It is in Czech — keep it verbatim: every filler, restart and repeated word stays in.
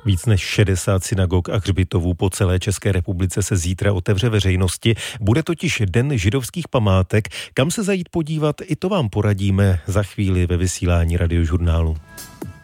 Víc než šedesát synagog a hřbitovů po celé České republice se zítra otevře veřejnosti. Bude totiž Den židovských památek. Kam se zajít podívat, i to vám poradíme za chvíli ve vysílání Radiožurnálu.